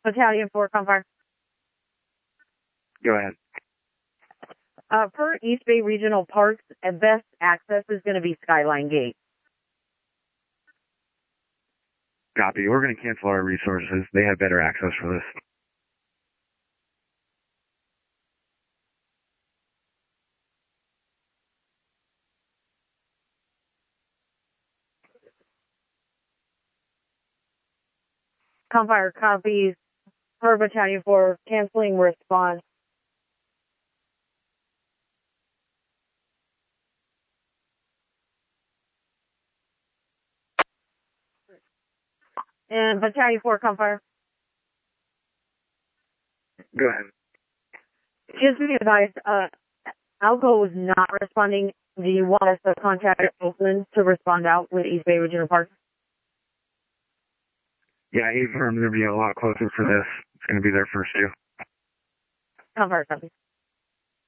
Battalion 4, Confire. Go ahead. For East Bay Regional Parks, best access is going to be Skyline Gate. Copy. We're going to cancel our resources. They have better access for this. Confire copies for Battalion 4, canceling response. And Battalion 4, Confire. Go ahead. Just be advised, Alco is not responding. Do you want us to contact Oakland to respond out with East Bay Regional Park? Yeah, A-Firm's going to be a lot closer for this. It's going to be their first due. Confire copy.